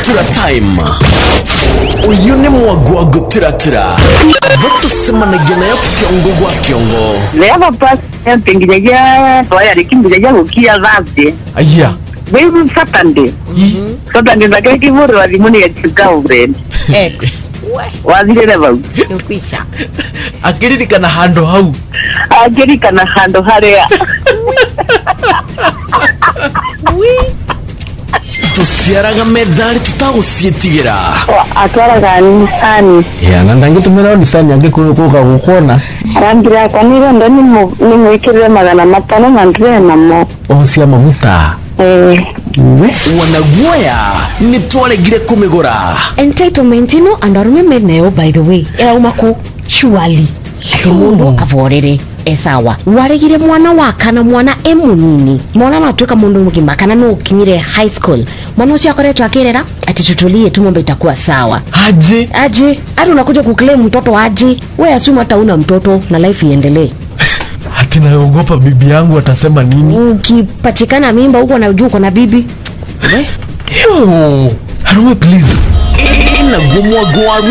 gutira time uyu ni mwago gutira vato semana gena ya kiongo gwa kiongo leva pas tenginya toya likimbilia gukia zabe aya wewe Saturday Saturday kiburi walimuni ya girlfriend wazile leva ukisha akiririkana hando hau agerikana hando harea tusiaraga medali tutagusietigira atwaraga Nissan ya nandangitumira Nissan angikuka gukona rangira kanira ndani ni mwikire magana matano mandre namo osia maguta wanaguaya nitwaregire kumigura entitlement ino andarume meneo by the way umako surely mundu avorere esawa waregire mwana wakana mwana emunini mwana natuka mundu mugima kana no kinyire high school mwana ucio akoretwa akirera ati tutulie tumombe itakuwa sawa aje hadi unakuja kuclaim mtoto aje wewe asuma hata una mtoto na life iendelee hati naogopa bibi yangu atasema nini ukipatikana mimba huko na ujuko na bibi yo harume please ina gumwa